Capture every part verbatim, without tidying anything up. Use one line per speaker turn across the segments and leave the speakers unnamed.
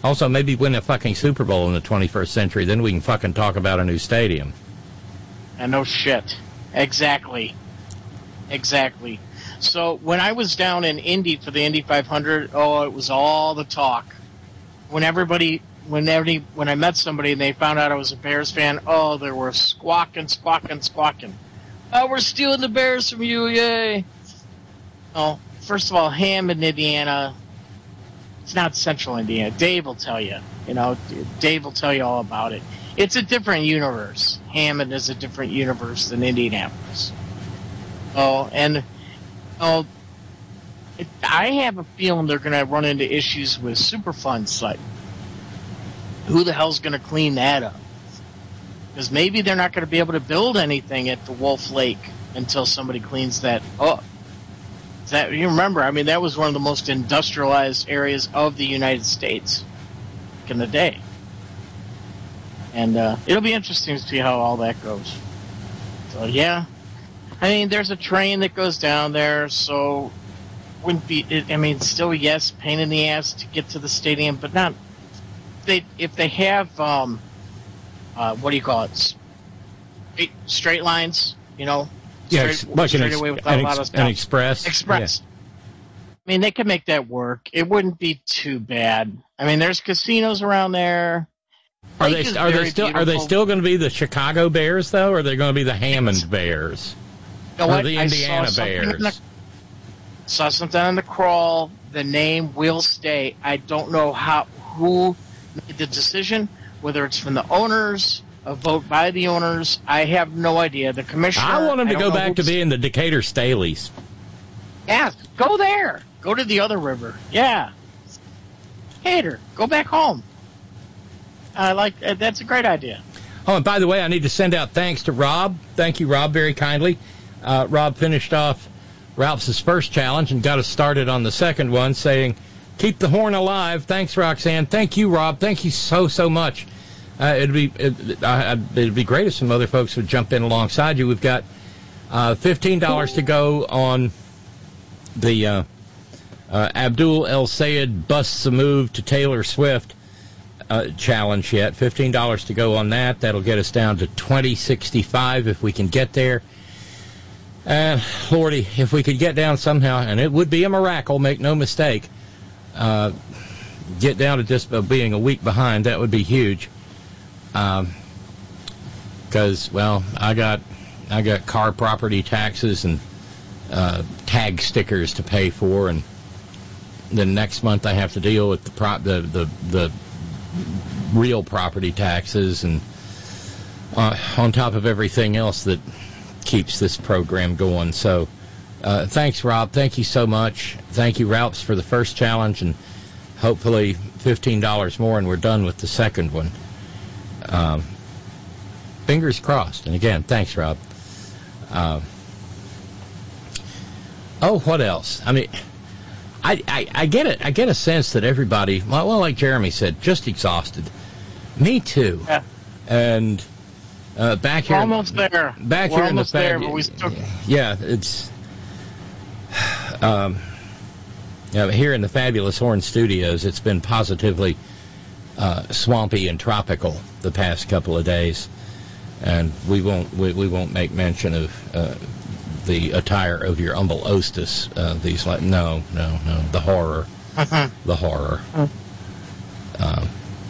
Also, maybe win a fucking Super Bowl in the twenty-first century. Then we can fucking talk about a new stadium.
And no shit. Exactly. Exactly. So when I was down in Indy for the Indy five hundred, oh, it was all the talk. When everybody, when every, when I met somebody and they found out I was a Bears fan, oh, they were squawking, squawking, squawking. Oh, we're stealing the Bears from you, yay! Oh, first of all, Hammond, Indiana. It's not Central Indiana. Dave will tell you. You know, Dave will tell you all about it. It's a different universe. Hammond is a different universe than Indianapolis. Oh, and oh, it, I have a feeling they're going to run into issues with Superfund site. Who the hell's going to clean that up? Because maybe they're not going to be able to build anything at the Wolf Lake until somebody cleans that up. That, you remember, I mean, that was one of the most industrialized areas of the United States back in the day. And uh, it'll be interesting to see how all that goes. So, yeah. I mean, there's a train that goes down there, so wouldn't be, it, I mean, still, yes, pain in the ass to get to the stadium, but not, they if they have, um, uh, what do you call it, straight, straight lines, you know,
Yeah,
straight,
like
straight
an, ex-
away without
an,
a lot
ex-
of stuff.
an express.
Express. Yeah. I mean, they could make that work. It wouldn't be too bad. I mean, there's casinos around there.
Are they are they still beautiful. are they still going to be the Chicago Bears though, or are they going to be the Hammond Bears?
You know
or
what?
the
I
Indiana
saw
Bears?
The, saw something on the crawl. The name will stay. I don't know how who made the decision. Whether it's from the owners, a vote by the owners, I have no idea. The commissioner.
I want them to
I
go back
who's...
to being the Decatur Staleys.
Yeah, go there. Go to the other river. Yeah. Hater, go back home. I like uh, that's a great idea.
Oh, and by the way, I need to send out thanks to Rob. Thank you, Rob, very kindly. Uh, Rob finished off Ralph's first challenge and got us started on the second one, saying, "Keep the horn alive." Thanks, Roxanne. Thank you, Rob. Thank you so so much. Uh, it'd be it, uh, it'd be great if some other folks would jump in alongside you. We've got uh, fifteen dollars to go on the uh, uh, Abdul El Sayed busts a move to Taylor Swift uh, challenge yet. fifteen dollars to go on that. That'll get us down to twenty sixty-five if we can get there. And, Lordy, if we could get down somehow, and it would be a miracle, make no mistake, uh, get down to just uh, being a week behind, that would be huge. Because, um, well, I got I got car property taxes and uh, tag stickers to pay for, and then next month I have to deal with the pro- the, the the real property taxes, and uh, on top of everything else that keeps this program going. So uh, thanks, Rob. Thank you so much. Thank you, Ralphs, for the first challenge, and hopefully fifteen dollars more, and we're done with the second one. Um, fingers crossed. And again, thanks, Rob. Uh, oh, what else? I mean, I, I, I get it. I get a sense that everybody, well, well, like Jeremy said, just exhausted. Me too.
Yeah.
And uh, back here,
We're almost there.
Back
We're
here in the
almost there,
fabu-
but we still...
yeah, it's um, yeah, here in the fabulous Horn Studios. It's been positively uh, swampy and tropical the past couple of days, and we won't we, we won't make mention of uh, the attire of your humble hostess. Uh, these like no no no the horror,
Uh-huh.
the horror.
Uh-huh.
Um,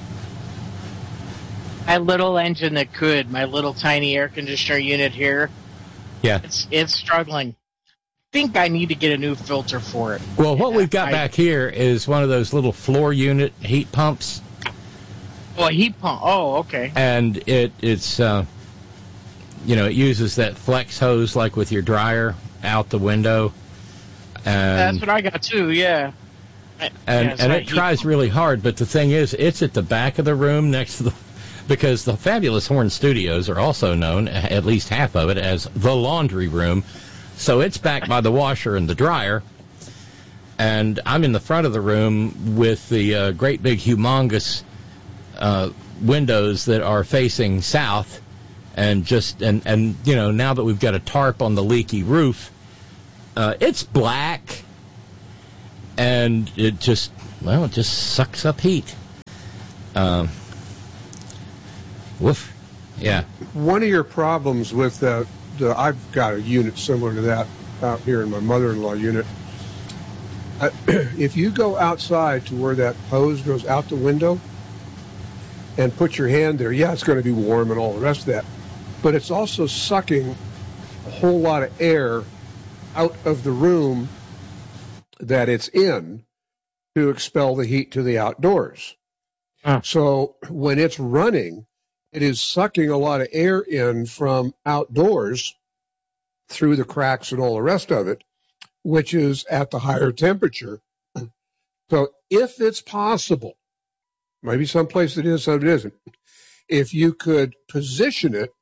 My little engine that could, my little tiny air conditioner unit here,
yeah,
it's it's struggling. I think I need to get a new filter for it.
Well, what
yeah,
we've got
I,
back here is one of those little floor unit heat pumps.
Oh, a heat pump. Oh, okay.
And it it's uh, you know, it uses that flex hose like with your dryer out the window. And
That's what I got too. Yeah.
And
yeah,
and it tries pump. really hard, but the thing is, it's at the back of the room next to the. Because the fabulous Horn Studios are also known, at least half of it, as the laundry room. So it's back by the washer and the dryer. And I'm in the front of the room with the uh, great big humongous uh, windows that are facing south. And just, and, and, you know, now that we've got a tarp on the leaky roof, uh, it's black. And it just, well, it just sucks up heat. Um, woof. Yeah.
One of your problems with the, the I've got a unit similar to that out here in my mother-in-law unit. Uh, if you go outside to where that hose goes out the window and put your hand there, yeah, it's going to be warm and all the rest of that. But it's also sucking a whole lot of air out of the room that it's in to expel the heat to the outdoors.
Huh.
So when it's running, it is sucking a lot of air in from outdoors through the cracks and all the rest of it, which is at the higher temperature. So if it's possible, maybe someplace it is, some it isn't, if you could position it,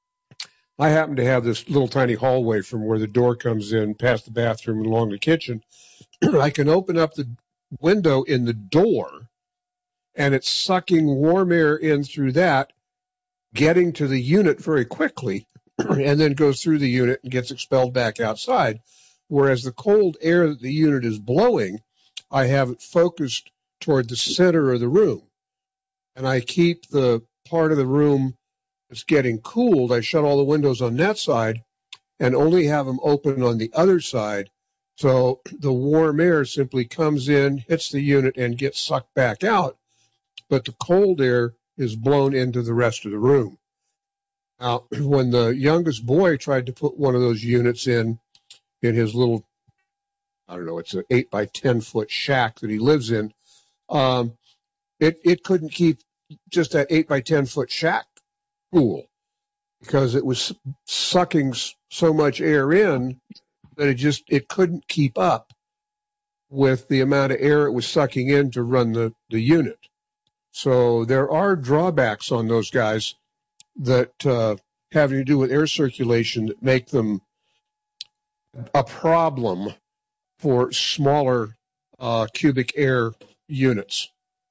I happen to have this little tiny hallway from where the door comes in, past the bathroom and along the kitchen. I can open up the window in the door, and it's sucking warm air in through that, getting to the unit very quickly, and then goes through the unit and gets expelled back outside. Whereas the cold air that the unit is blowing, I have it focused toward the center of the room. And I keep the part of the room that's getting cooled, I shut all the windows on that side and only have them open on the other side. So the warm air simply comes in, hits the unit, and gets sucked back out. But the cold air is blown into the rest of the room. Now, when the youngest boy tried to put one of those units in, in his little, I don't know, it's an eight by ten foot shack that he lives in, um, it, it couldn't keep just that eight by ten foot shack cool because it was sucking so much air in that it just, it couldn't keep up with the amount of air it was sucking in to run the, the unit. So there are drawbacks on those guys that uh, having to do with air circulation that make them a problem for smaller uh, cubic air units.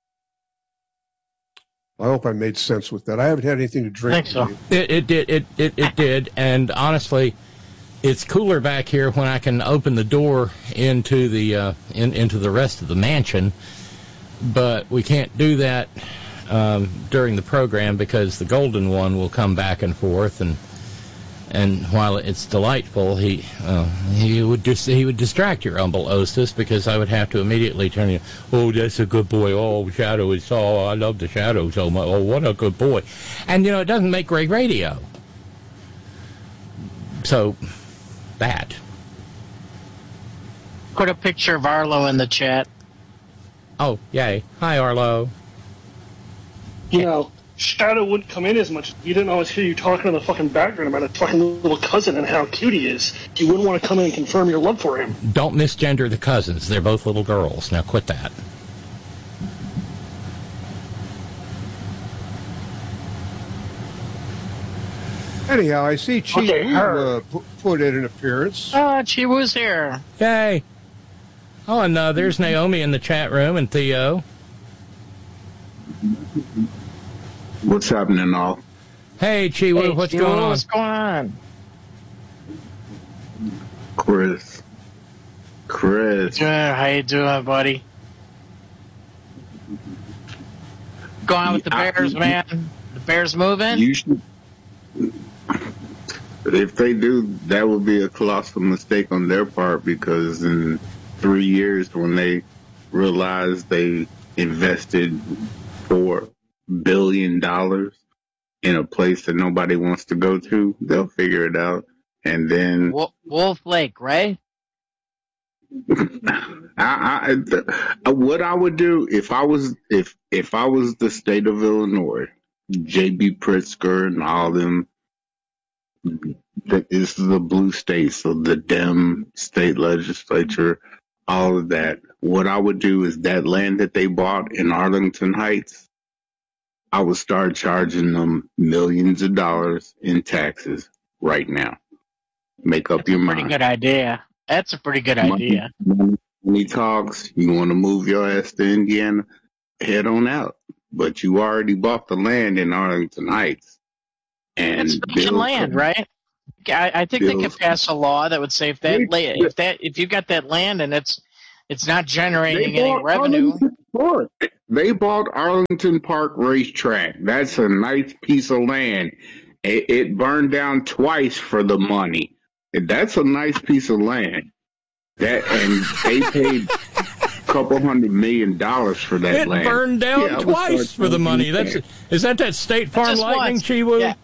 I hope I made sense with that. I haven't had anything to drink.
I think so.
It, it did. It, it, it did. And honestly, it's cooler back here when I can open the door into the uh, in, into the rest of the mansion. But we can't do that um, during the program because the golden one will come back and forth, and and while it's delightful, he uh, he would just he would distract your humble hostess because I would have to immediately turn you. Oh, that's a good boy. Oh, Shadow is so. I love the Shadow so much. Oh, what a good boy. And you know it doesn't make great radio. So that.
Put a picture of Arlo in the chat.
Oh, yay. Hi, Arlo.
You know, Shadow wouldn't come in as much. You didn't always hear you talking in the fucking background about a fucking little cousin and how cute he is. You wouldn't want to come in and confirm your love for him.
Don't misgender the cousins. They're both little girls. Now quit that.
Anyhow, I see Chi
Okay, her.
uh, p- put in an appearance.
Oh, she was here.
Yay. Oh, and uh, there's Naomi in the chat room and Theo.
What's happening, all?
Hey, Chiwu,
Hey,
what's
Chiwu,
going on?
What's going on?
Chris. Chris.
Good. How you doing, buddy? Go on with the
I-
Bears, man. The Bears moving?
You should. If they do, that would be a colossal mistake on their part because in three years, when they realize they invested four billion dollars in a place that nobody wants to go to, they'll figure it out. And then
Wolf, Wolf Lake, right?
I, I, what I would do if I was if if I was the state of Illinois, J B Pritzker and all them, this is the blue state, so the Dem state legislature, all of that. What I would do is that land that they bought in Arlington Heights, I would start charging them millions of dollars in taxes right now. Make up
That's
your
a pretty
mind.
good idea. That's a pretty good
Money-
idea.
Money talks. You want to move your ass to Indiana? Head on out. But you already bought the land in Arlington Heights. And
It's vacant
Bill
land,
Clinton-
right? I, I think they
Bill's-
could pass a law that would say if that
Yeah.
la- if that if you got that land and it's It's not generating
They
any
bought
revenue.
Arlington Park. They bought Arlington Park Racetrack. That's a nice piece of land. It, it burned down twice for the money. That's a nice piece of land. That and they paid a couple hundred million dollars for that
It
land.
burned down
Yeah, I would
twice
start
for the money.
thinking
That's is that that State Farm
Just
Lightning,
once.
Chiwu?
Yeah.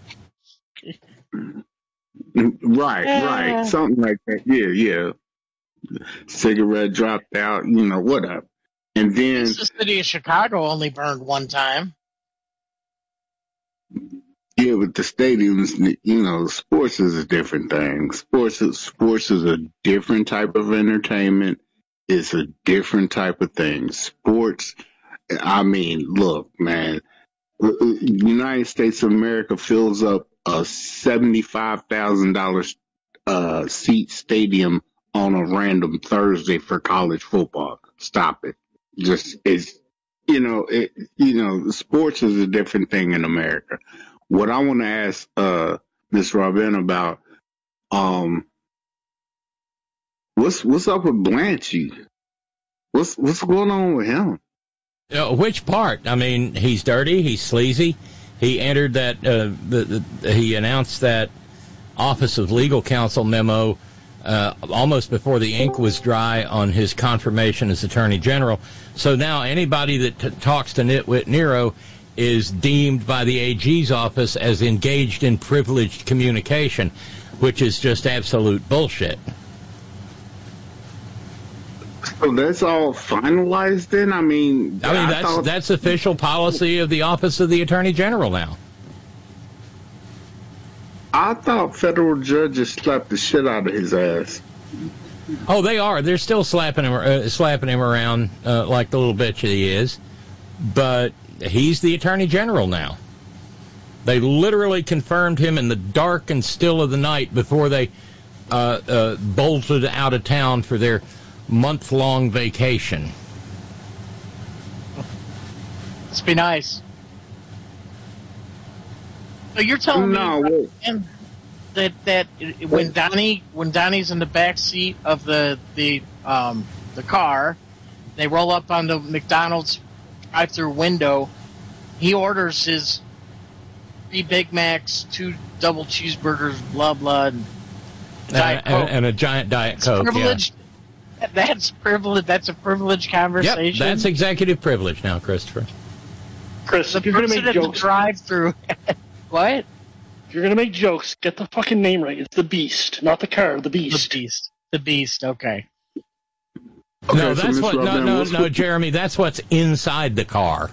Right,
Yeah.
right. Something like that. Yeah, yeah. Cigarette dropped out, you know, whatever. And then
The city of Chicago only burned one time.
yeah, with the stadiums, you know, sports is a different thing. Sports is, sports is a different type of entertainment. It's a different type of thing. Sports, I mean, look, man, United States of America fills up a seventy-five thousand dollars uh, seat stadium on a random Thursday for college football. Stop it. Just, it's, you know, it, you know, sports is a different thing in America. What I want to ask uh, Miss Robin about, um, what's what's up with Blanchy? What's what's going on with him?
Uh, which part? I mean, he's dirty. He's sleazy. He entered that. Uh, the, the he announced that Office of Legal Counsel memo uh, almost before the ink was dry on his confirmation as Attorney General. So now anybody that t- talks to Nitwit Nero is deemed by the A G's office as engaged in privileged communication, which is just absolute bullshit.
So that's all finalized then? I mean,
I mean,
I
that's
thought,
that's official policy of the Office of the Attorney General now.
I thought federal judges slapped the shit out of his ass.
Oh, they are. They're still slapping him, uh, slapping him around uh, like the little bitch that he is. But he's the Attorney General now. They literally confirmed him in the dark and still of the night before they uh, uh, bolted out of town for their month-long vacation.
Must be nice. So you're telling
No,
me
wait.
Ryan, that that when Donnie when Donnie's in the back seat of the the um, the car, they roll up on the McDonald's drive-through window. He orders his three Big Macs, two double cheeseburgers, blah blah, and Diet
And,
Coke.
and a giant Diet
It's
Coke.
privileged. That's privilege. That's a privileged
Yeah. Yep,
conversation.
that's executive privilege now, Christopher.
Chris,
the
if you're gonna
person
make
at the
jokes,
drive-through. What?
if you're gonna make jokes, get the fucking name right. It's the Beast, not the car. The
The
Beast.
beast. The beast. Okay.
Okay,
no,
so
that's
Miss
what. No,
Robin,
no,
what's
no,
with-
Jeremy. That's what's inside the car.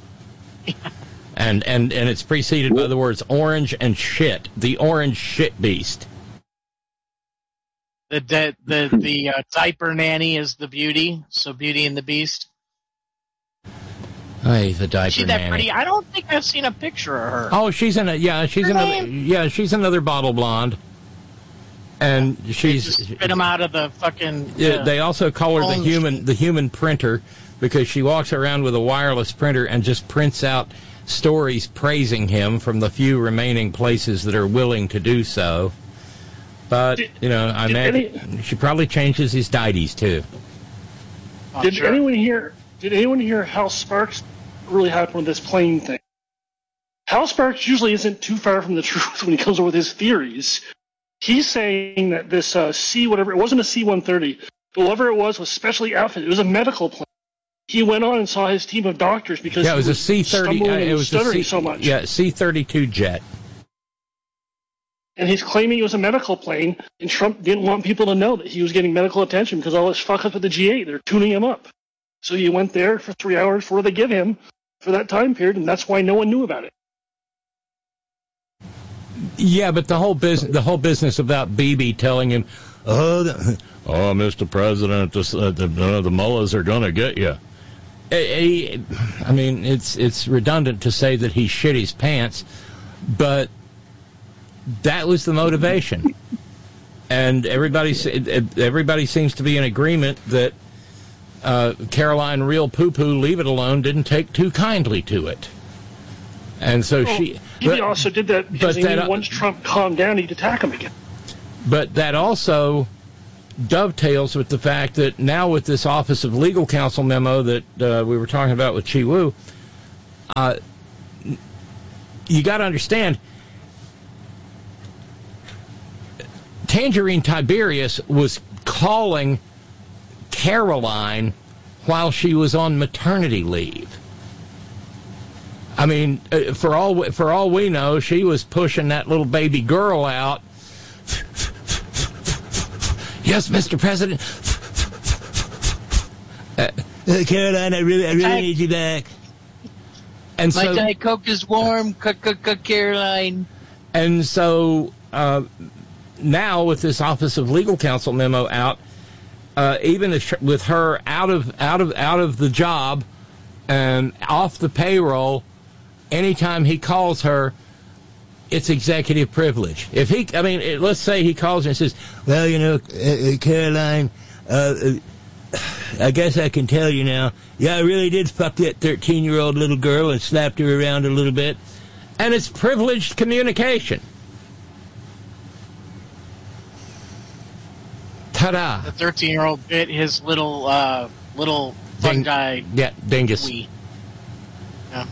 And and and it's preceded by the words orange and shit. The orange shit beast.
The the the, the uh, diaper nanny is the beauty. So Beauty and the Beast.
Hey, the diaper
Is she that
nanny.
pretty? I don't think I've seen a picture of her.
Oh, she's in a yeah. She's
Her
another
name?
yeah. She's another bottle blonde, and
They
she's.
just spit them out of the fucking.
Yeah,
uh,
they also call her the
phone
human
machine.
the human printer because she walks around with a wireless printer and just prints out stories praising him from the few remaining places that are willing to do so. But
Did-
you know, I
did
imagine she probably changes his diaries too.
Oh,
Did
sure.
anyone hear? Did anyone hear how Sparks really happened with this plane thing? Hal Sparks usually isn't too far from the truth when he comes up with his theories. He's saying that this uh, C, whatever, it wasn't a C one thirty, but whatever it was was specially outfitted. It was a medical plane. He went on and saw his team of doctors because
Yeah, it was
he
a C thirty.
stumbling
Uh,
and
it was a
stuttering
C,
so much.
yeah, C thirty-two jet.
And he's claiming it was a medical plane, and Trump didn't want people to know that he was getting medical attention because all this fuck up with the G eight, they're tuning him up. So he went there for three hours before they give him for that time period, and that's why no one knew about it.
Yeah, but the whole business the whole business about Bibi telling him, oh, the, oh, Mister President, this, uh, the uh, the mullahs are gonna get you. I mean, it's it's redundant to say that he shit his pants, but that was the motivation, and everybody everybody seems to be in agreement that uh, Caroline Real Poo Poo Leave It Alone didn't take too kindly to it, and so
Well,
she.
He
but-
also did that because
but
he
that-
knew once Trump calmed down, he'd attack him again.
But that also dovetails with the fact that now with this Office of Legal Counsel memo that uh, we were talking about with Chi Wu, uh, you got to understand, Tangerine Tiberius was calling Caroline while she was on maternity leave. I mean, for all for all we know, she was pushing that little baby girl out. Yes, Mister President. Uh, Caroline, I really, I really need you back. And
My
so,
Diet Coke is warm, Caroline.
And so uh, now with this Office of Legal Counsel memo out, uh, even if, with her out of out of out of the job and off the payroll, anytime he calls her, it's executive privilege. If he, I mean, it, let's say he calls her and says, "Well, you know, uh, Caroline, uh, I guess I can tell you now. Yeah, I really did fuck that thirteen-year-old little girl and slapped her around a little bit," and it's privileged communication. Ta-da!
The thirteen-year-old bit his little uh, little fun
Ding-
guy.
Yeah, dingus.
Wee. Yeah.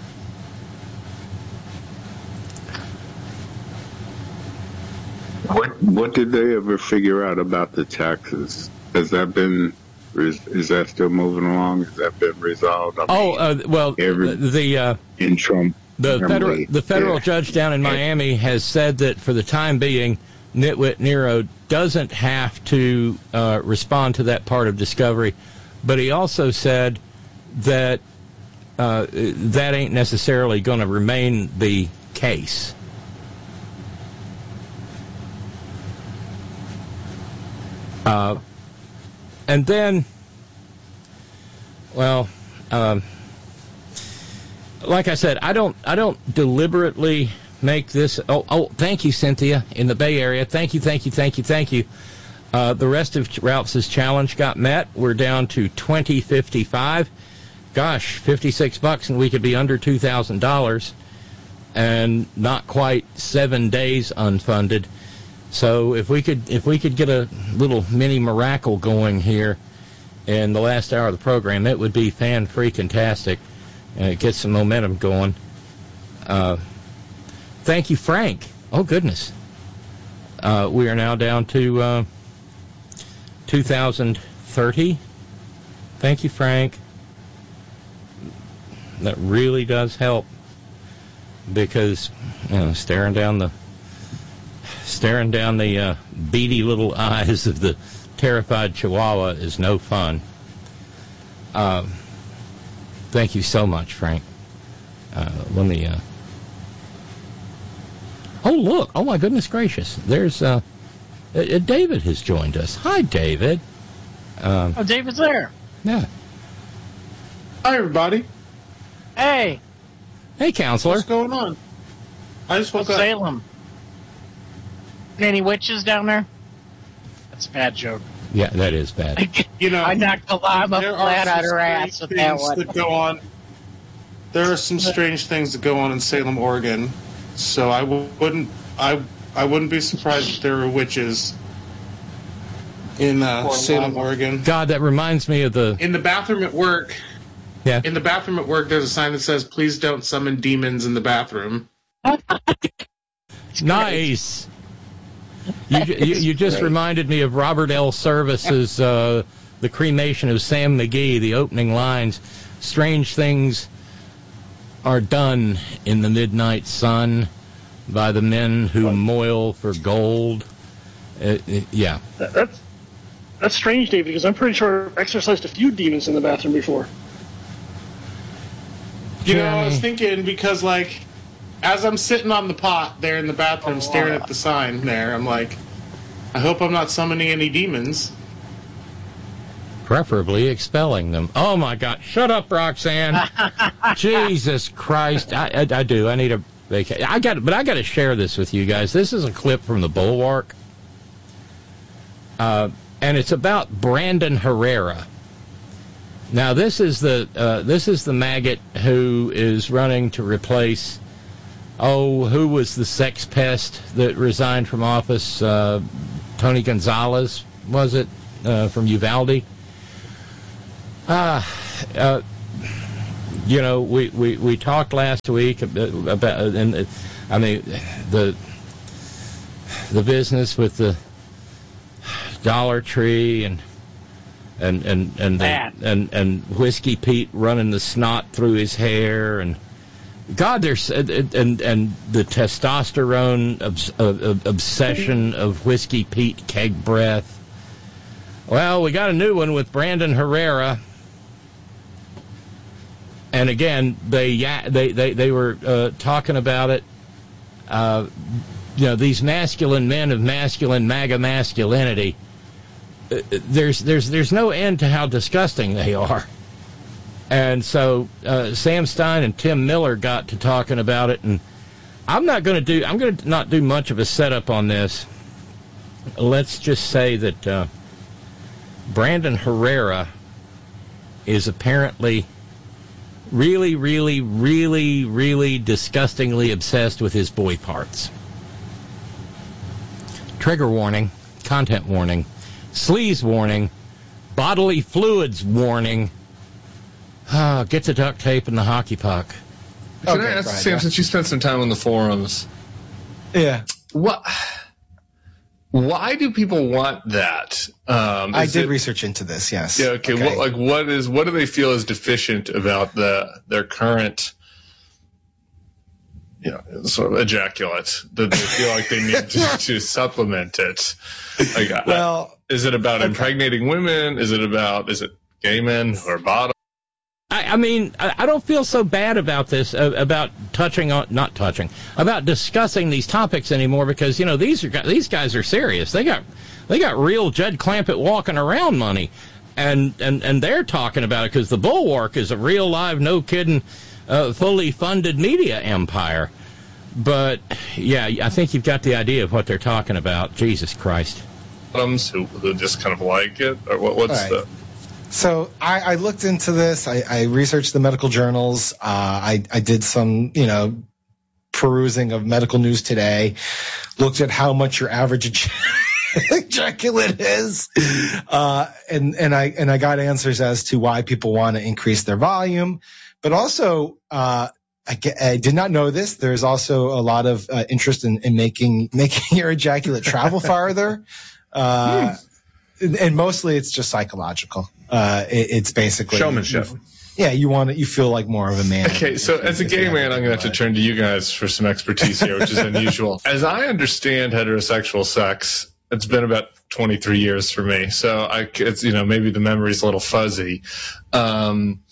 What what did they ever figure out about the taxes? Has that been is, is that still moving along? Has that been resolved? I
Oh,
mean,
uh, well,
every-
the uh,
in Trump,
the
family,
federal the federal
yeah.
judge down in Miami has said that for the time being, Nitwit Nero doesn't have to uh, respond to that part of discovery, but he also said that uh, that ain't necessarily going to remain the case. Uh, and then, well, um, like I said, I don't, I don't deliberately make this. Oh, oh, thank you, Cynthia, in the Bay Area. Thank you, thank you, thank you, thank you. Uh, the rest of Ralph's challenge got met. We're down to twenty fifty-five. Gosh, fifty-six bucks, and we could be under two thousand dollars, and not quite seven days unfunded. So if we could if we could get a little mini miracle going here in the last hour of the program, it would be fan-freaking-tastic, and it gets some momentum going. Uh, thank you, Frank. Oh, goodness. Uh, we are now down to uh, two thousand thirty. Thank you, Frank. That really does help, because, you know, staring down the Staring down the uh, beady little eyes of the terrified Chihuahua is no fun. Uh, thank you so much, Frank. Uh, let me... Uh... Oh, look. Oh, my goodness gracious. There's... Uh, uh, David has joined us. Hi, David. Um,
Oh, David's there.
yeah.
Hi, everybody.
Hey,
Hey, counselor.
What's going on? I just woke
what's
up.
Salem? Any witches down there? That's a bad joke.
Yeah, that is bad.
You know,
I knocked the llama
there
flat
are
on
some
her ass
strange
with that
things
one.
that go on. There are some strange things that go on in Salem, Oregon. So I w- wouldn't, I, I wouldn't be surprised if there were witches in uh,
Or
Salem,
llama.
Oregon.
God, that reminds me of the...
In the bathroom at work.
Yeah.
In the bathroom at work, there's a sign that says, "Please don't summon demons in the bathroom."
Nice. You, ju- you, you just reminded me of Robert L. Service's uh, The Cremation of Sam McGee, the opening lines. Strange things are done in the midnight sun by the men who moil for gold. Uh, uh, yeah.
That, that's that's strange, David, because I'm pretty sure I've exorcised a few demons in the bathroom before.
You know, I was
Jeremy.
thinking because, like, as I'm sitting on the pot there in the bathroom staring at the sign there, I'm like, I hope I'm not summoning any demons.
Preferably expelling them. Oh, my God. Shut up, Roxanne. Jesus Christ. I, I, I do. I need a vacation. I got, but I got to share this with you guys. This is a clip from the Bulwark. Uh, and it's about Brandon Herrera. Now, this is the uh, this is the maggot who is running to replace, oh, who was the sex pest that resigned from office? Uh, Tony Gonzalez, was it? uh, from Uvalde. Uh, uh, you know, we, we, we talked last week about, about and I mean, the the business with the Dollar Tree and and and and the, and, and Whiskey Pete running the snot through his hair, and God, there's and and, and the testosterone obs, uh, obsession of Whiskey Pete keg breath. Well, we got a new one with Brandon Herrera. And again, they yeah, they, they, they were uh, talking about it. Uh, you know, these masculine men of masculine MAGA masculinity. Uh, there's there's there's no end to how disgusting they are. And so uh, Sam Stein and Tim Miller got to talking about it, and I'm not going to do I'm going to not do much of a setup on this. Let's just say that uh, Brandon Herrera is apparently really, really, really, really disgustingly obsessed with his boy parts. Trigger warning, content warning, sleaze warning, bodily fluids warning. Ah, get the duct tape and the hockey puck.
Can
Okay,
I ask
right,
Sam,
yeah.
since you spent some time on the forums,
Yeah,
what? Why do people want that? Um,
I
is
did
it-
research into this. Yes.
Yeah. Okay. What, like, what is? What do they feel is deficient about the their current, you know, sort of ejaculate that they feel like they need to, to supplement it? Like, I-
Well,
is it about impregnating women? Is it about? Is it gay men or bottom?
I, I mean, I, I don't feel so bad about this, uh, about touching on, not touching, about discussing these topics anymore, because, you know, these are these guys are serious. They got they got real Jed Clampett walking around money, and and, and they're talking about it because the Bulwark is a real live, no kidding, uh, fully funded media empire. But yeah, I think you've got the idea of what they're talking about. Jesus Christ.
Bottoms who, who just kind of like it, or what, what's
All right.
the?
So I, I looked into this. I, I researched the medical journals. Uh, I, I did some, you know, perusing of medical news today. Looked at how much your average ej- ejaculate is, uh, and and I and I got answers as to why people want to increase their volume, but also uh, I, ge- I did not know this. There's also a lot of uh, interest in, in making making your ejaculate travel farther. Uh, And mostly it's just psychological. Uh, it, it's basically
Showmanship.
Yeah, you want it. You feel like more of a man.
Okay, so as a gay man, I'm going to have to turn to you guys for some expertise here, which is unusual. As I understand heterosexual sex, it's been about twenty-three years for me, so I, it's, you know, maybe the memory's a little fuzzy. Um,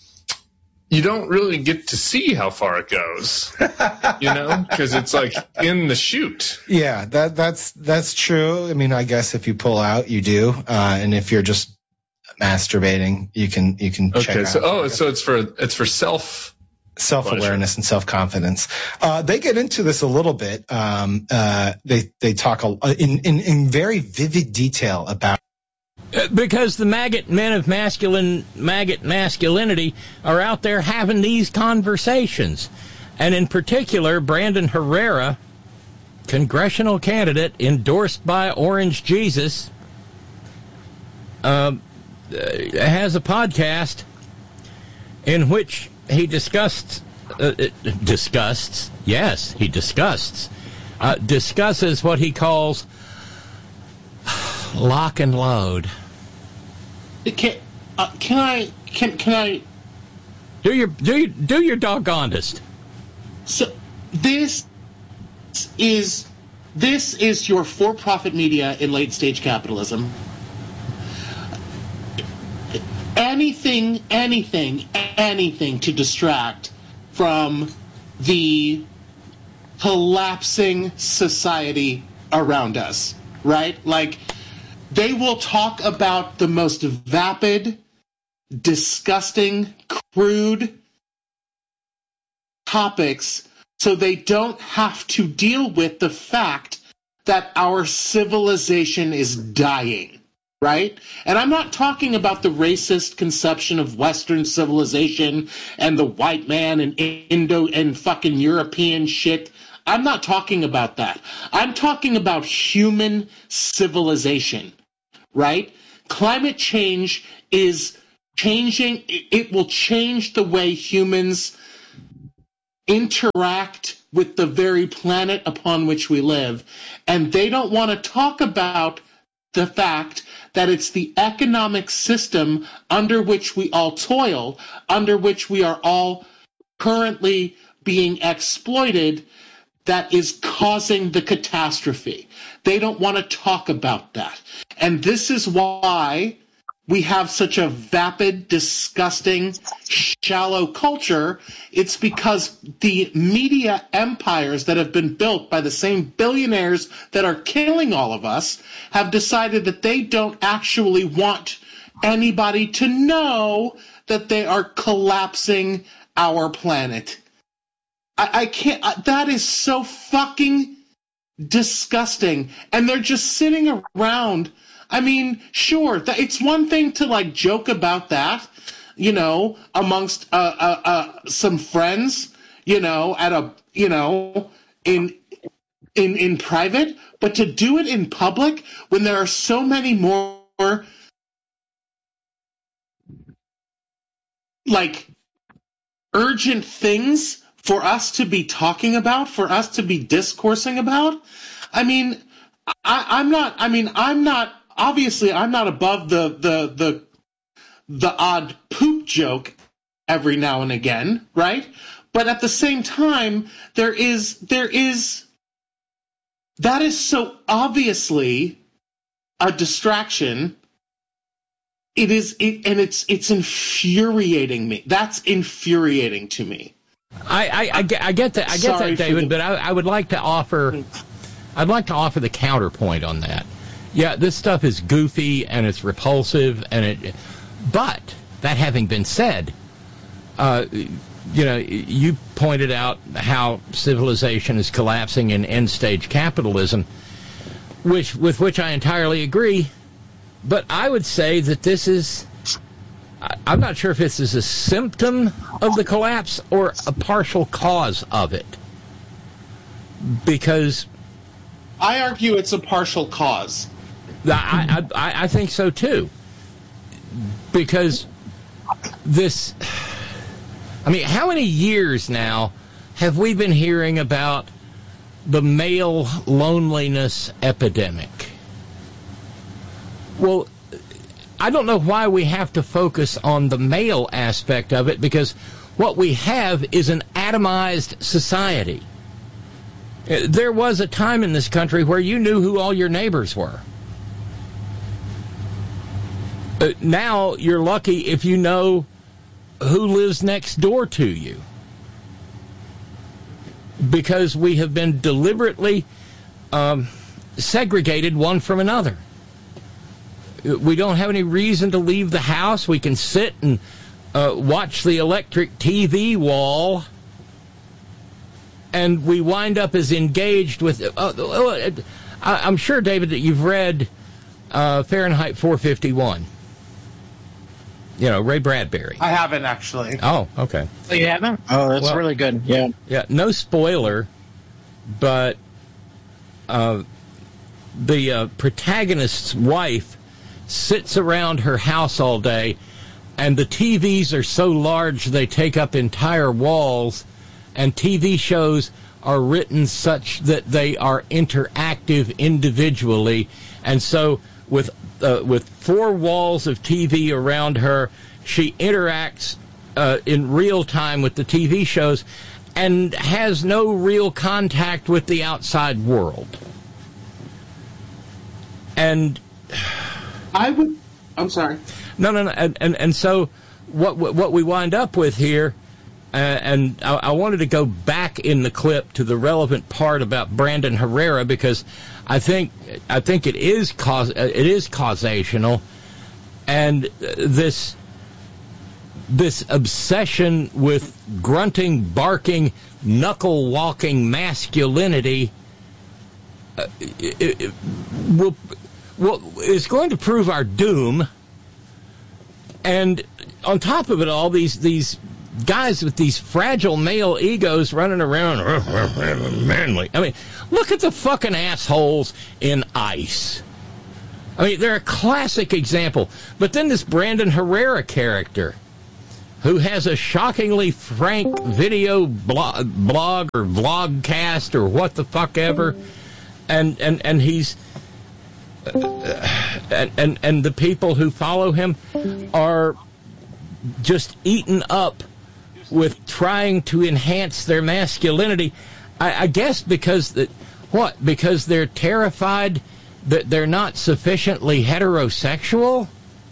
you don't really get to see how far it goes, you know, because it's like in the chute.
Yeah, that that's that's true. I mean, I guess if you pull out, you do, uh, and if you're just masturbating, you can you can check
Okay,
out.
so oh, so it's for it's for self.
Self-awareness and self-confidence. Uh, they get into this a little bit. Um, uh, they they talk a, in, in in very vivid detail about.
Because the maggot men of masculine maggot masculinity are out there having these conversations. And in particular, Brandon Herrera, congressional candidate endorsed by Orange Jesus, uh, has a podcast in which he discussed, uh, discussed, yes, he discussed, uh, discusses what he calls lock and load.
Can, uh, can I can can I
Do your do your, do your doggonedest.
So this is this is your for-profit media in late-stage capitalism. Anything, anything, anything to distract from the collapsing society around us, right? Like, they will talk about the most vapid, disgusting, crude topics so they don't have to deal with the fact that our civilization is dying, right? And I'm not talking about the racist conception of Western civilization and the white man and Indo and fucking European shit. I'm not talking about that. I'm talking about human civilization, right? climate change is changing. It will change the way humans interact with the very planet upon which we live. And they don't want to talk about the fact that it's the economic system under which we all toil, under which we are all currently being exploited, that is causing the catastrophe. They don't want to talk about that. And this is why we have such a vapid, disgusting, shallow culture. It's because the media empires that have been built by the same billionaires that are killing all of us have decided that they don't actually want anybody to know that they are collapsing our planet. I, I can't, I, that is so fucking disgusting. And they're just sitting around. I mean, sure, that it's one thing to like joke about that, you know, amongst uh, uh, uh, some friends, you know, at a, you know, in in in private, but to do it in public when there are so many more like urgent things for us to be talking about, for us to be discoursing about. I mean, I, I'm not. I mean, I'm not. Obviously, I'm not above the, the the the odd poop joke every now and again, right? But at the same time, there is there is that is so obviously a distraction. It is, it, and it's it's infuriating me. That's infuriating to me.
I, I, I, get, I get that, I get
Sorry
that, David.
the-
But I, I would like to offer, I'd like to offer the counterpoint on that. Yeah, this stuff is goofy and it's repulsive, and it. But that having been said, uh, you know, you pointed out how civilization is collapsing in end-stage capitalism, which with which I entirely agree. But I would say that this is. I'm not sure if this is a symptom of the collapse or a partial cause of it, because
I argue it's a partial cause.
I, I, I think so too, because this, I mean, how many years now have we been hearing about the male loneliness epidemic? Well, I don't know why we have to focus on the male aspect of it, because what we have is an atomized society. There was a time in this country where you knew who all your neighbors were. Uh, now you're lucky if you know who lives next door to you, because we have been deliberately um, segregated one from another. We don't have any reason to leave the house. We can sit and uh, watch the electric T V wall, and we wind up as engaged with... Uh, uh, I'm sure, David, that you've read uh, Fahrenheit four fifty-one. You know, Ray Bradbury.
I haven't, actually.
Oh, okay.
Oh, you haven't? Oh, that's
Well-
really good. Yeah.
Yeah, no spoiler, but uh, the uh, protagonist's wife sits around her house all day, and the T Vs are so large they take up entire walls, and T V shows are written such that they are interactive individually, and so with uh, with four walls of T V around her, she interacts uh, in real time with the T V shows and has no real contact with the outside world. And
I would. I'm sorry.
no, no, no, and and, and so what what we wind up with here, uh, and I, I wanted to go back in the clip to the relevant part about Brandon Herrera, because I think I think it is cause it is causational, and this this obsession with grunting, barking, knuckle walking masculinity uh, it, it will. Well, it's going to prove our doom. And on top of it all, these these guys with these fragile male egos running around manly. I mean, look at the fucking assholes in ICE. I mean, they're a classic example. But then this Brandon Herrera character, who has a shockingly frank video blog, blog or vlogcast or what the fuck ever, and and and he's uh, and, and and the people who follow him are just eaten up with trying to enhance their masculinity. I, I guess because the, what? Because they're terrified that they're not sufficiently heterosexual.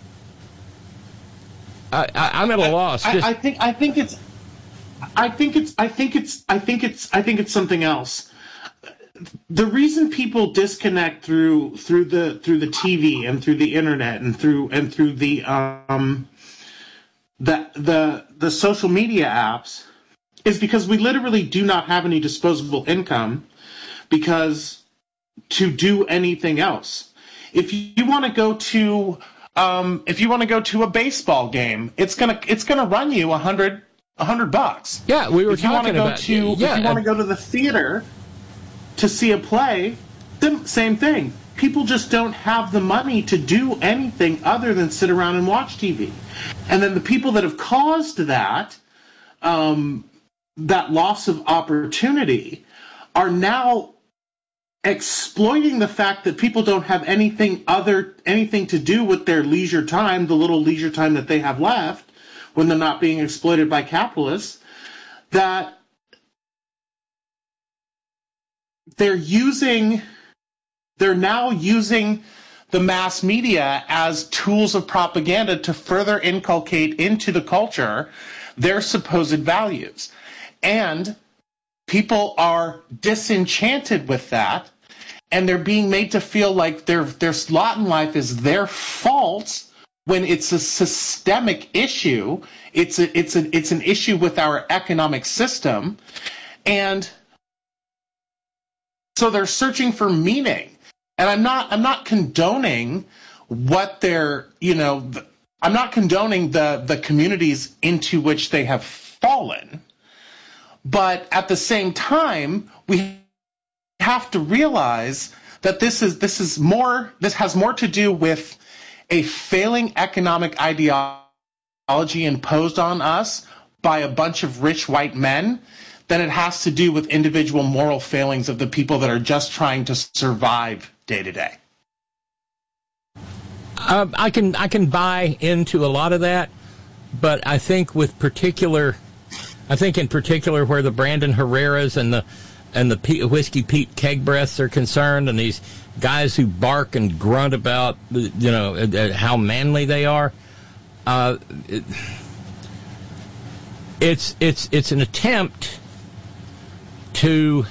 I, I, I'm at a loss.
I,
Just,
I think I think it's I think it's I think it's I think it's I think it's something else. The reason people disconnect through through the through the T V and through the internet and through and through the um the the the social media apps is because we literally do not have any disposable income because to do anything else. If you want to go to Um, if you want to go to a baseball game, it's gonna it's gonna run you a hundred a hundred bucks.
Yeah, we were
if you want to
talking
go
about
to
yeah,
if you want to
uh,
go to the theater to see a play, then same thing. People just don't have the money to do anything other than sit around and watch T V. And then the people that have caused that um, that loss of opportunity are now exploiting the fact that people don't have anything other anything to do with their leisure time, the little leisure time that they have left when they're not being exploited by capitalists, that they're using they're now using the mass media as tools of propaganda to further inculcate into the culture their supposed values. And people are disenchanted with that, and they're being made to feel like their their lot in life is their fault when it's a systemic issue. It's a, it's a, it's an issue with our economic system, and so they're searching for meaning. And I'm not I'm not condoning what they're you know I'm not condoning the the communities into which they have fallen. But at the same time, we have to realize that this is this is more this has more to do with a failing economic ideology imposed on us by a bunch of rich white men than it has to do with individual moral failings of the people that are just trying to survive day to day.
Uh, I can I can buy into a lot of that, but I think with particular. I think in particular where the Brandon Herreras and the and the P- Whiskey Pete keg breaths are concerned, and these guys who bark and grunt about you know uh, how manly they are, uh, it, it's it's it's an attempt to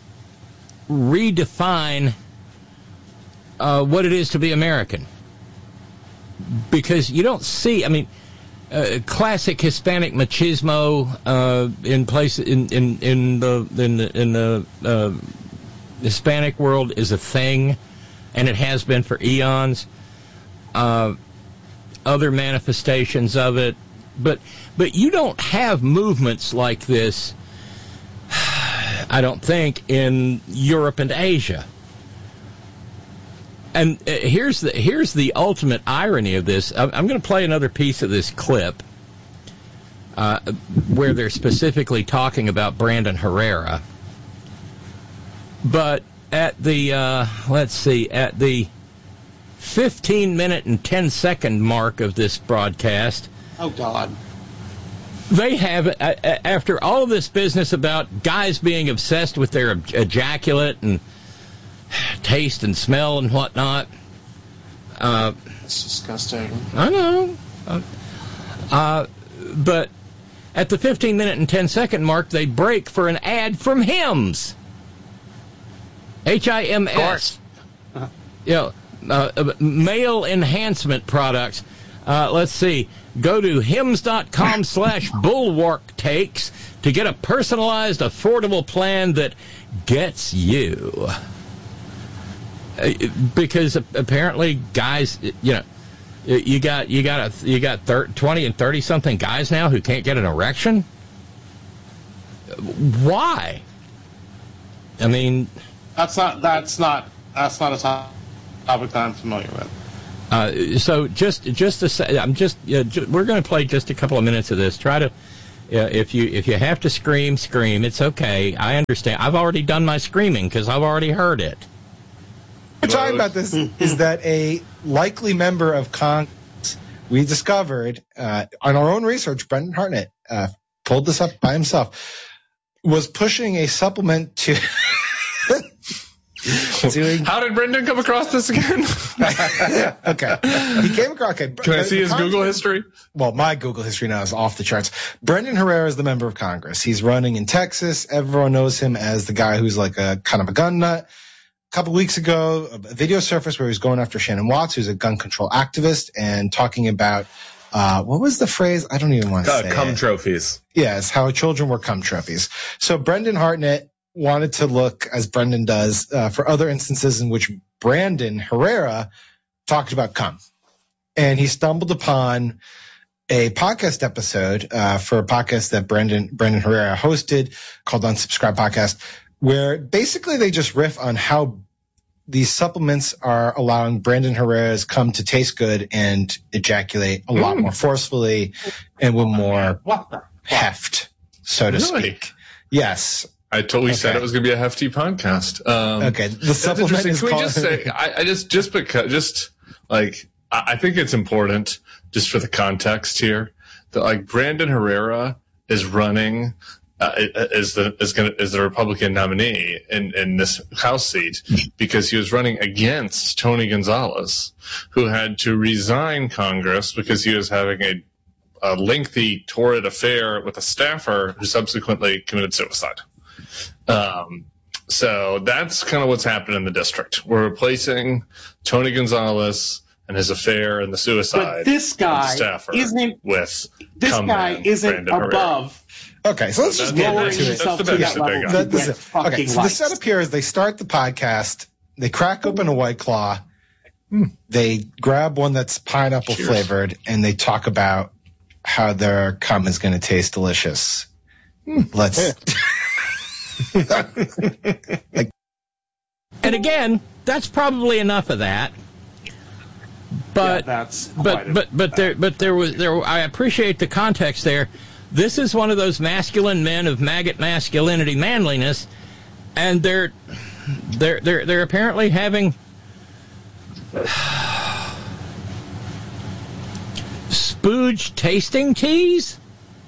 redefine uh, what it is to be American, because you don't see. I mean. Uh, classic Hispanic machismo uh, in place in, in, in the in the, in the uh, Hispanic world is a thing, and it has been for eons. Uh, other manifestations of it, but but you don't have movements like this. I don't think in Europe and Asia. And uh, here's the here's the ultimate irony of this. I'm, I'm going to play another piece of this clip uh, where they're specifically talking about Brandon Herrera. But at the uh, let's see, at the fifteen minute and ten second mark of this broadcast,
oh God,
they have uh, after all of this business about guys being obsessed with their ejaculate and taste and smell and whatnot. Uh,
That's disgusting.
I know. Uh, uh, but at the fifteen minute and ten second mark, they break for an ad from Hims. H I M S.
Uh-huh.
You know, uh, male enhancement products. Uh, let's see. Go to hims.com slash bulwark takes to get a personalized, affordable plan that gets you. Because apparently guys, you know, you got you got a, you got thirty, twenty and thirty something guys now who can't get an erection. Why? I mean,
that's not that's not that's not a topic that I'm familiar with.
Uh, so just just to say, I'm just uh, ju- we're going to play just a couple of minutes of this. Try to, uh, if you if you have to scream, scream. It's okay. I understand. I've already done my screaming because I've already heard it.
What we're talking about this is that a likely member of Congress, we discovered uh, on our own research, Brendan Hartnett uh, pulled this up by himself, was pushing a supplement to. Doing...
How did Brendan come across this again?
Okay. He came across... Okay.
Can I see his Google history?
Well, my Google history now is off the charts. Brendan Herrera is the member of Congress. He's running in Texas. Everyone knows him as the guy who's like a kind of a gun nut. A couple weeks ago, a video surfaced where he was going after Shannon Watts, who's a gun control activist, and talking about... Uh, what was the phrase? I don't even want to
uh,
say
cum
it.
trophies.
Yes, how children were cum trophies. So Brendan Hartnett wanted to look, as Brendan does, uh, for other instances in which Brandon Herrera talked about cum. And he stumbled upon a podcast episode uh, for a podcast that Brandon, Brandon Herrera hosted called Unsubscribe Podcast, where basically they just riff on how these supplements are allowing Brandon Herrera's cum to taste good and ejaculate a lot
Mm.
more forcefully and with more
What the?
heft, so to
Really?
speak. Yes.
I totally
Okay.
said it was going to be a hefty podcast. Um,
Okay. The
That's
supplement
interesting.
is
Can we
called-
just say, I, I just, just because, just like, I, I think it's important just for the context here that like Brandon Herrera is running, uh, is the, is going to, is the Republican nominee in, in this House seat because he was running against Tony Gonzalez, who had to resign Congress because he was having a, a lengthy, torrid affair with a staffer who subsequently committed suicide. Um, so that's kind of what's happened in the district. We're replacing Tony Gonzalez and his affair and the suicide
But this
of the
guy
staffer
isn't.
with
This
cum
guy
man,
isn't
Brandon Herrera.
above
Okay, so let's just
That's-
get
lowering
into it.
himself
That's the
to
biggest
that level.
thing I
to
That-
get
that's it.
fucking
Okay, so the
likes.
setup here is they start the podcast, they crack open a White Claw, they grab one that's pineapple
Cheers.
flavored, and they talk about how their cum is going to taste delicious. Let's. Like,
And again, that's probably enough of that. But
Yeah, that's quite
but
a-
but but there but there was there. I appreciate the context there. This is one of those masculine men of maggot masculinity, manliness, and they're they're they're they're apparently having spooge tasting teas.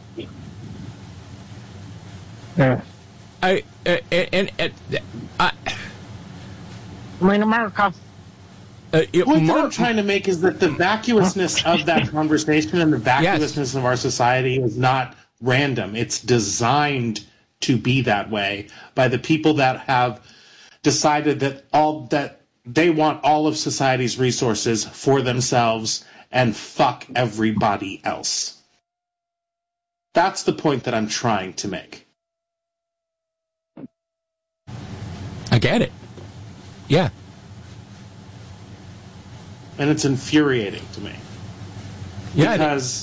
Yeah.
I uh, and, and uh, I.
I mean, America.
Uh, it,
The point that
Mar-
I'm trying to make is that the vacuousness of that conversation and the vacuousness of our society is not random. It's designed to be that way by the people that have decided that all that they want all of society's resources for themselves and fuck everybody else. That's the point that I'm trying to make.
I get it. Yeah.
And it's infuriating to me.
Yeah. it-
Because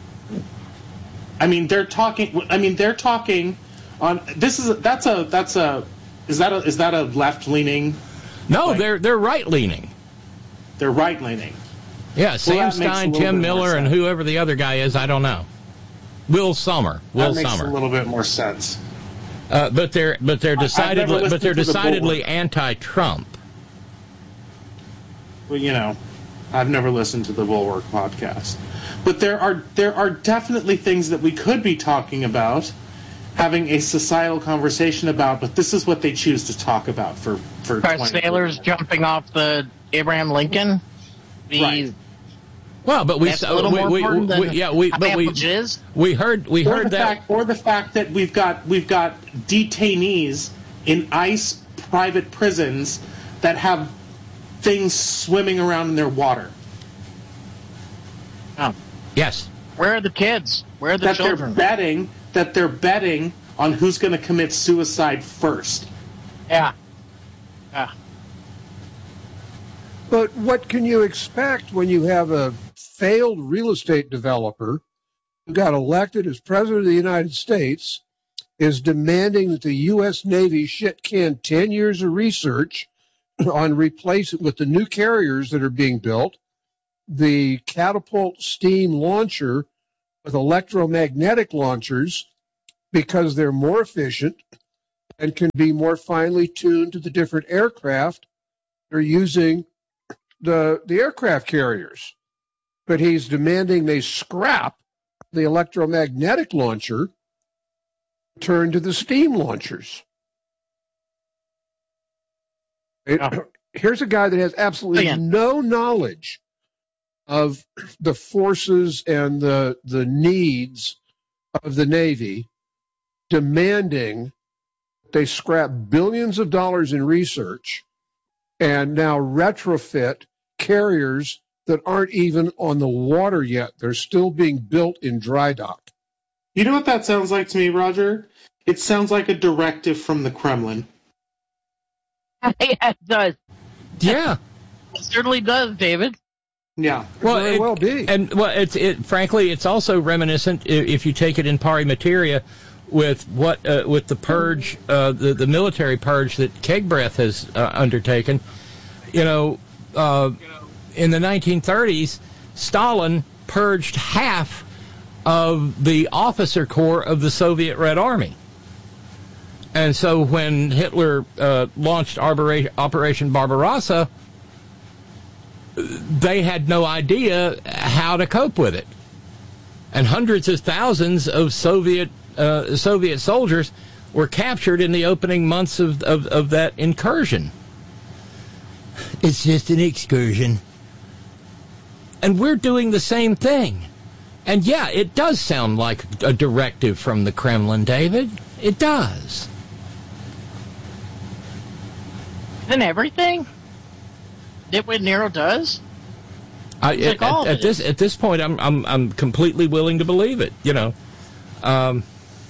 I mean they're talking I mean they're talking on this is a, that's a that's a is that a is that a left leaning
no,
like-
they're they're right leaning.
they're right leaning.
Yeah, Sam
that makes a
Stein,
little
Tim
bit more
Miller, and
sense.
whoever the other guy is, I don't know. Will Summer. Will
That makes
Summer.
a little bit more sense.
Uh, but they're but they're
never
decidedly but
listened
they're
to the
decidedly
Bulwark.
anti-Trump.
Well, you know, I've never listened to the Bulwark podcast. But there are there are definitely things that we could be talking about, having a societal conversation about, but this is what they choose to talk about for for
Are
twenty
sailors
minutes.
jumping off the Abraham Lincoln? The,
Right.
Well, but we
That's
saw
a little
we,
more
we,
important
we,
than
yeah we but we
pineapple jizz.
we heard we
Or
heard
the
that
fact, or the fact that we've got we've got detainees in ICE private prisons that have things swimming around in their water.
Oh,
yes.
where are the kids? Where are the
That
children?
they're betting that they're betting on who's going to commit suicide first.
Yeah. Yeah.
But what can you expect when you have a failed real estate developer who got elected as president of the United States, is demanding that the U S Navy shit can ten years of research on replacing with the new carriers that are being built, the catapult steam launcher with electromagnetic launchers because they're more efficient and can be more finely tuned to the different aircraft they're using the the aircraft carriers. But he's demanding they scrap the electromagnetic launcher, turn to the steam launchers. It,
Oh.
Here's a guy that has absolutely
Man.
no knowledge of the forces and the the needs of the Navy, demanding they scrap billions of dollars in research and now retrofit carriers that aren't even on the water yet. They're still being built in dry dock.
You know what that sounds like to me, Roger? It sounds like a directive from the Kremlin.
Yeah, it does.
Yeah.
It certainly does, David.
Yeah.
Well,
Very
it-
well be.
And well, it's it. Frankly, it's also reminiscent, i- if you take it in pari materia, with what uh, with the purge, uh, the the military purge that Kegbreath has uh, undertaken. You know, uh, in the nineteen thirties, Stalin purged half of the officer corps of the Soviet Red Army. And so when Hitler uh, launched Operation, Operation Barbarossa, they had no idea how to cope with it. And hundreds of thousands of Soviet uh, Soviet soldiers were captured in the opening months of, of, of that incursion. It's just an excursion. And we're doing the same thing. And yeah, it does sound like a directive from the Kremlin, David. It does.
Isn't everything Nitwit Nero does?
I,
It's
at,
like all
at,
of
at
it.
this at this point, I'm I'm I'm completely willing to believe it. You know, um,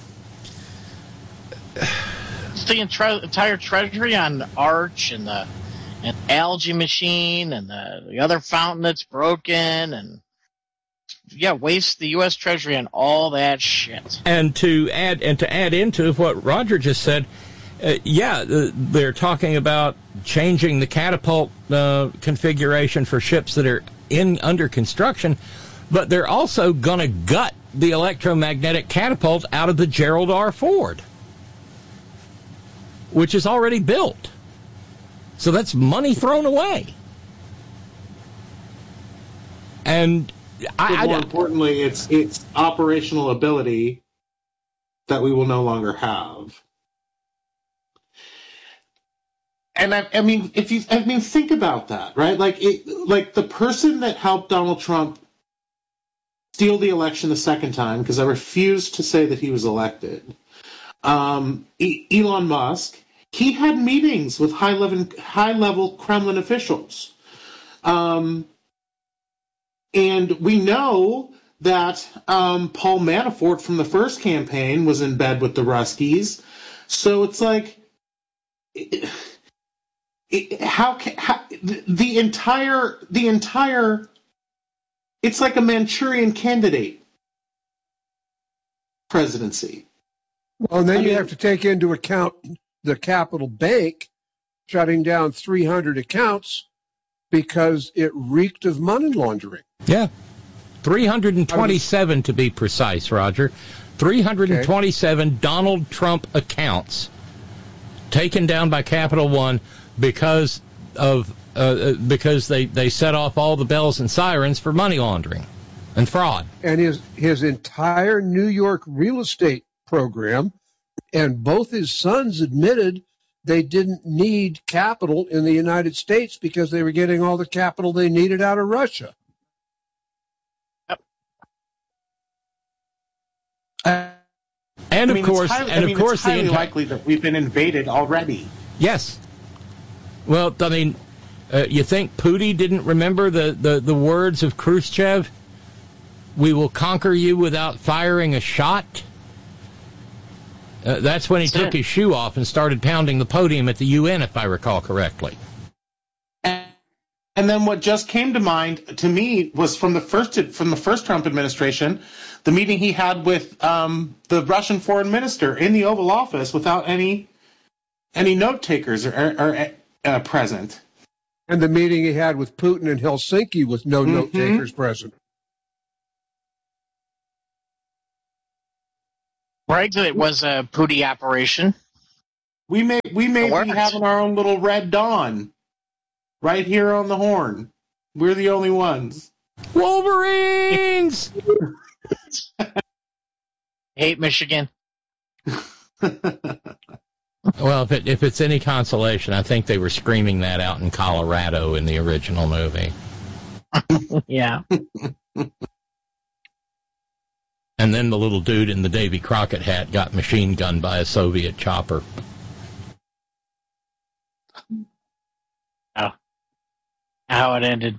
It's the entire, entire treasury on Arch and the and algae machine and the, the other fountain that's broken and yeah, waste the U S Treasury on all that shit.
and to add and to add into what Roger just said, uh, yeah, uh, they're talking about changing the catapult uh, configuration for ships that are in under construction, but they're also going to gut the electromagnetic catapult out of the Gerald R. Ford, which is already built. So that's money thrown away. And I,
But more
I,
importantly, it's it's operational ability that we will no longer have. And I, I mean, if you, I mean, think about that, right? Like, it, like the person that helped Donald Trump steal the election the second time, because I refuse to say that he was elected. Um, e- Elon Musk, he had meetings with high level, high level Kremlin officials. Um, and we know that um, Paul Manafort from the first campaign was in bed with the Ruskies. So it's like, it, it, how, can, how the, the entire the entire it's like a Manchurian Candidate presidency.
Well, and then
I
you
mean-
have to take into account the Capital Bank shutting down three hundred accounts because it reeked of money laundering.
yeah, three hundred twenty-seven to be precise, Roger. three hundred twenty-seven Donald Trump accounts taken down by Capital One because of uh, because they, they set off all the bells and sirens for money laundering and fraud.
And his, his entire New York real estate program, and both his sons admitted they didn't need capital in the United States because they were getting all the capital they needed out of Russia.
And
I
of
mean, it's
course,
highly,
and
I mean,
of course,
it's
the
highly
enti-
likely that we've been invaded already.
yes. Well, I mean, uh, you think Putin didn't remember the, the, the words of Khrushchev? We will conquer you without firing a shot. Uh, that's when he
That's
took
it.
his shoe off and started pounding the podium at the U N, if I recall correctly.
And, and then what just came to mind to me was from the first from the first Trump administration, the meeting he had with um, the Russian foreign minister in the Oval Office without any any note takers or, or uh, present.
And the meeting he had with Putin in Helsinki with no
Mhm.
note takers present.
Brexit was a Pooty operation.
We may we may
It
be
worked.
having our own little Red Dawn right here on the Horn. We're the only ones.
Wolverines!
Hate Michigan.
Well, if, it, if it's any consolation, I think they were screaming that out in Colorado in the original movie.
Yeah.
And then the little dude in the Davy Crockett hat got machine gunned by a Soviet chopper.
Oh. How it ended.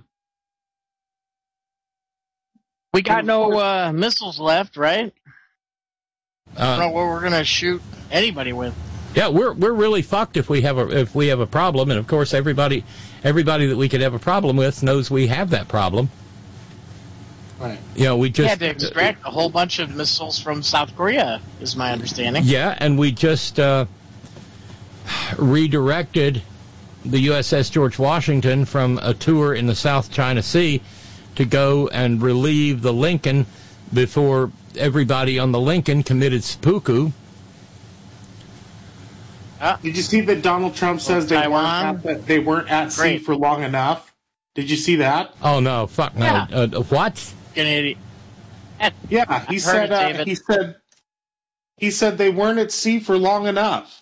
We got no uh, missiles left, right? I don't know
Uh,
what we're gonna shoot anybody with.
yeah, we're we're really fucked if we have a if we have a problem, and of course everybody everybody that we could have a problem with knows we have that problem.
Right.
You know, we
We
just
had to extract a whole bunch of missiles from South Korea, is my understanding.
Yeah, and we just uh, redirected the U S S George Washington from a tour in the South China Sea to go and relieve the Lincoln before everybody on the Lincoln committed seppuku.
Did you see that Donald Trump says they
Taiwan?
weren't, at, that they weren't at sea
Great.
for long enough? Did you see that?
Oh no, fuck no.
Yeah.
Uh, what?
An idiot.
Yeah, he
I've heard
said.
it,
Uh,
David.
he said. He said they weren't at sea for long enough.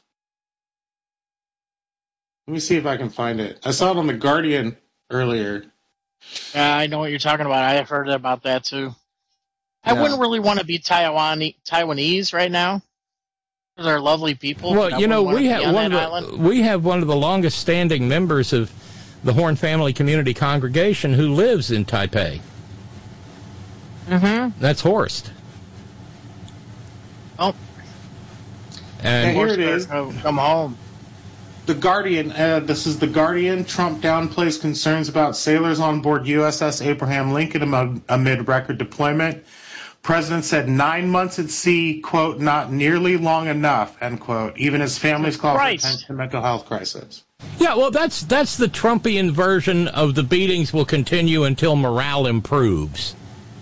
Let me see if I can find it. I saw it on the Guardian earlier.
Yeah, I know what you're talking about. I have heard about that too. I
Yeah.
wouldn't really want to be Taiwan Taiwanese right now. They're lovely people. but
Well,
I
you know,
wouldn't
we
wanna be
have
on
one
that
of
island.
the we have one of the longest standing members of the Horn Family Community Congregation who lives in Taipei.
Mm-hmm.
That's Horst.
Oh.
And
Here it is.
Come home.
The Guardian. Uh, this is the Guardian. Trump downplays concerns about sailors on board U S S Abraham Lincoln amid, amid record deployment. President said nine months at sea, quote, not nearly long enough, end quote, even as families call for
Christ.
attention to mental health crisis.
yeah, well, that's that's the Trumpian version of the beatings will continue until morale improves.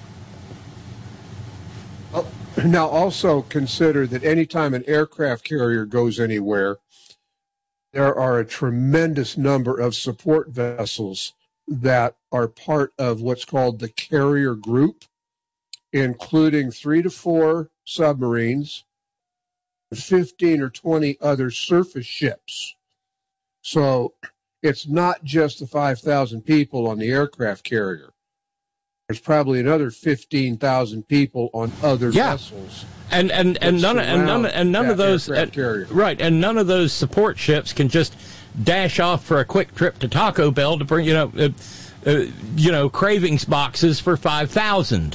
Now, also consider that anytime an aircraft carrier goes anywhere, there are a tremendous number of support vessels that are part of what's called the carrier group, including three to four submarines, fifteen or twenty other surface ships. So it's not just the five thousand people on the aircraft carrier. There's probably another fifteen thousand people on other
Yeah.
vessels.
And and and
that
none and none
surround
and none of
that
those
aircraft
and-
carrier.
right, and none of those support ships can just dash off for a quick trip to Taco Bell to bring you know uh, uh, you know cravings boxes for five thousand.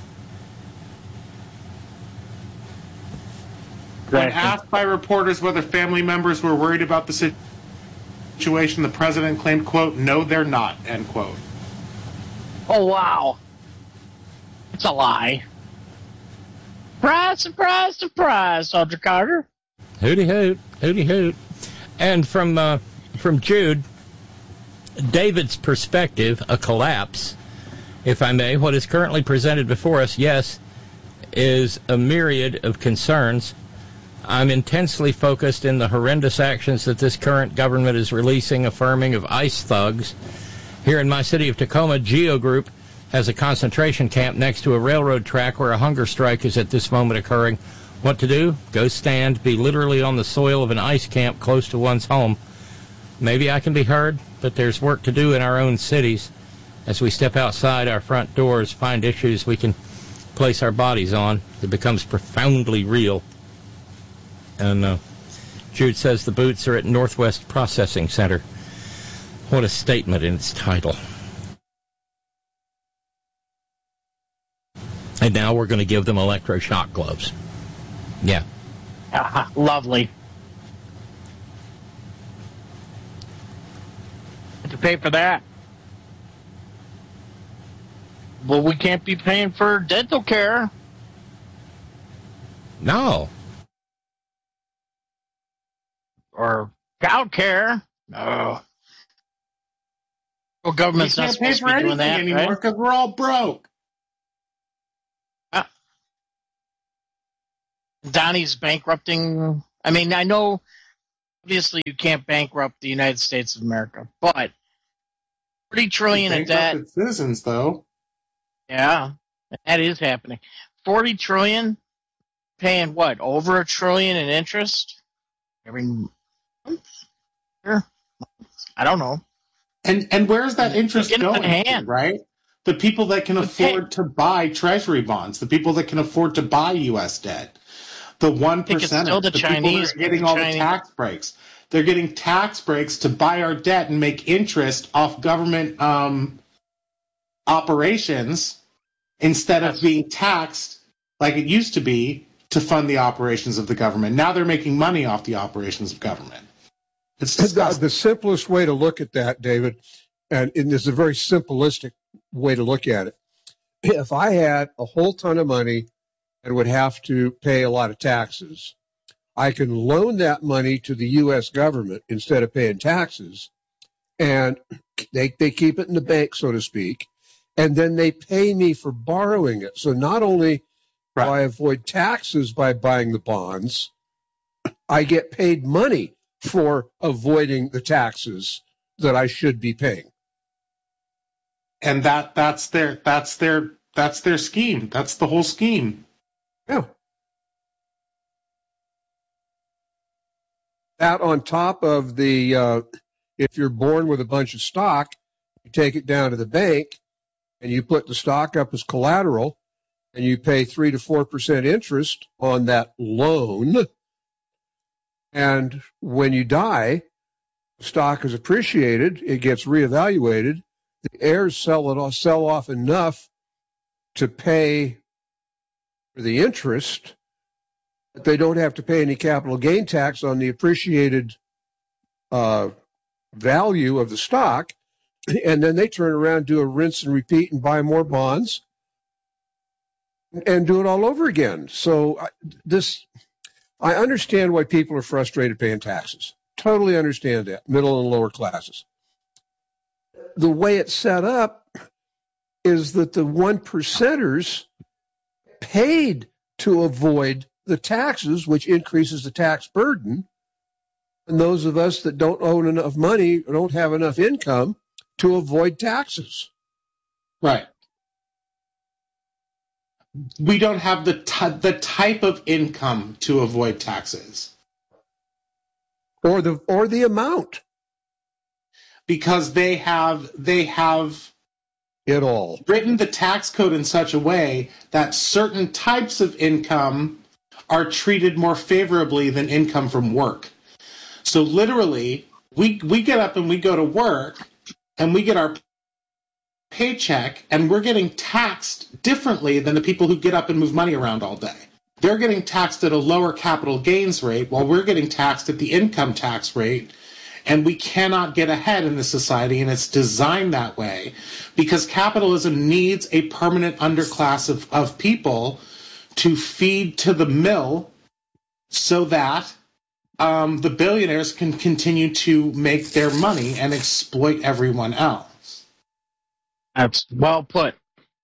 When asked by reporters whether family members were worried about the situation, the president claimed, quote, no, they're not, end quote.
Oh, wow. It's a lie. Surprise, surprise, surprise, Sergeant Carter.
Hooty hoot, hooty hoot. And from uh, from Jude, David's perspective, a collapse, if I may, what is currently presented before us, yes, is a myriad of concerns. I'm intensely focused in the horrendous actions that this current government is releasing, affirming of ICE thugs. Here in my city of Tacoma, Geo Group has a concentration camp next to a railroad track where a hunger strike is at this moment occurring. What to do? Go stand, be literally on the soil of an ICE camp close to one's home. Maybe I can be heard, but there's work to do in our own cities. As we step outside our front doors, find issues we can place our bodies on, it becomes profoundly real. And uh, Jude says the boots are at Northwest Processing Center. What a statement in its title. And now we're going to give them electroshock gloves. Yeah.
Ah, lovely. Have to pay for that. Well, we can't be paying for dental care.
No.
Or child care. No. Well, government's
we
not
can't pay
supposed
for
to be
anything
doing that,
anymore
right?
because we're all broke.
Donnie's bankrupting. I mean, I know obviously you can't bankrupt the United States of America, but forty trillion in debt.
Bankrupted citizens, though.
Yeah, that is happening. Forty trillion, paying what? Over a trillion in interest every month? Sure. I don't know.
And and where's that interest
Get it in
going?
hand.
Right? The people that can afford to buy treasury bonds, the people that can afford to buy U S debt, the one
think it's still
percenters,
the
the
Chinese,
people that are getting
the
all
Chinese.
the tax breaks. They're getting tax breaks to buy our debt and make interest off government um, operations instead of being taxed like it used to be to fund the operations of the government. Now they're making money off the operations of government. It's
The,
disgusting.
the simplest way to look at that, David, and, and this is a very simplistic way to look at it. If I had a whole ton of money and would have to pay a lot of taxes, I can loan that money to the U S government instead of paying taxes, and they they keep it in the bank, so to speak, and then they pay me for borrowing it. So not only do
Right.
I avoid taxes by buying the bonds, I get paid money for avoiding the taxes that I should be paying.
And that that's their that's their that's their scheme. That's the whole scheme.
Yeah. That on top of the, uh, if you're born with a bunch of stock, you take it down to the bank and you put the stock up as collateral and you pay three to four percent interest on that loan. And when you die, the stock is appreciated, it gets reevaluated. The heirs sell it off, sell off enough to pay for the interest, but they don't have to pay any capital gain tax on the appreciated uh, value of the stock. And then they turn around, do a rinse and repeat, and buy more bonds and do it all over again. So I, this, I understand why people are frustrated paying taxes. Totally understand that, middle and lower classes. The way it's set up is that the one percenters paid to avoid the taxes, which increases the tax burden, and those of us that don't own enough money or don't have enough income to avoid taxes.
Right. We don't have the t- the type of income to avoid taxes.
Or the or the amount.
Because they have they have
it all
written the tax code in such a way that certain types of income are treated more favorably than income from work. So literally, we we get up and we go to work and we get our paycheck and we're getting taxed differently than the people who get up and move money around all day. They're getting taxed at a lower capital gains rate while we're getting taxed at the income tax rate. And we cannot get ahead in this society, and it's designed that way because capitalism needs a permanent underclass of, of people to feed to the mill so that um, the billionaires can continue to make their money and exploit everyone else.
That's well put.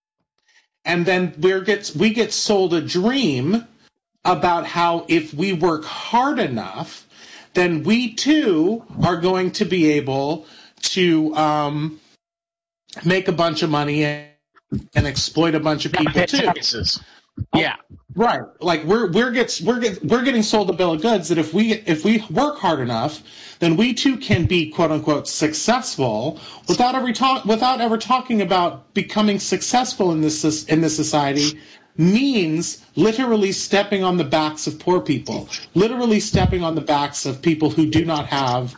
And then we're gets, we get sold a dream about how if we work hard enough, then we too are going to be able to um, make a bunch of money and, and exploit a bunch of people too.
Taxes. Yeah,
right. Like we're we're gets we're get, we're getting sold a bill of goods that if we if we work hard enough, then we too can be quote unquote successful without ever talk without ever talking about becoming successful in this in this society. Means literally stepping on the backs of poor people, literally stepping on the backs of people who do not have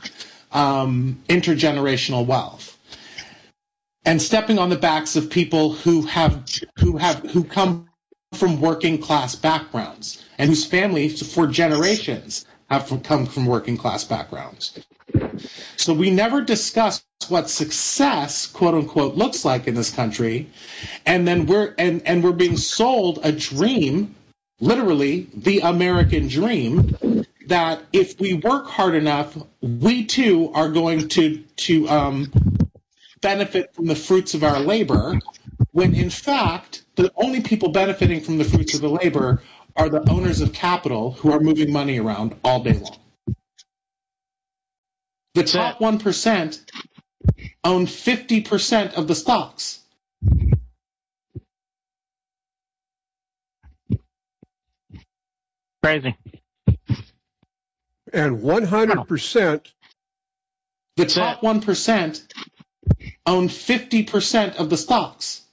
um, intergenerational wealth, and stepping on the backs of people who have who have who come from working class backgrounds and whose families for generations have come from working class backgrounds. So we never discuss what success, quote unquote, looks like in this country, and then we're and, and we're being sold a dream, literally the American dream, that if we work hard enough, we too are going to to um, benefit from the fruits of our labor, when in fact, the only people benefiting from the fruits of the labor are the owners of capital who are moving money around all day long. The top one percent own fifty percent of the stocks.
Crazy.
And one hundred percent.
The top one percent own fifty percent of the stocks.